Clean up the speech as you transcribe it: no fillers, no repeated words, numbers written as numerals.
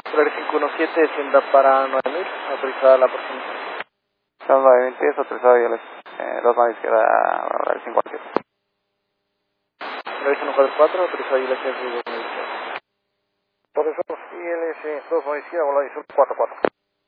Flores 517, descienda para 9000, autorizada la aproximación. Son 9000 pies, autorizado y les 2 más izquierda, el 57. Flores 144, autorizado y les 2 Por eso, ILS 2 más izquierda, volar 44.